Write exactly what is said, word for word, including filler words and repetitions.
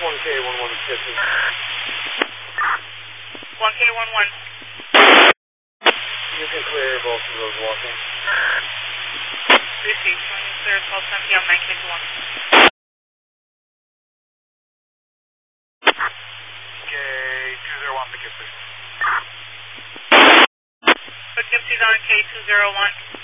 one K one one fifty. one K one one. You can clear both of those walking. Received. When you clear twelve seventy on nine K two one. K two zero one, Poughkeepsie. Poughkeepsie's on K two zero one.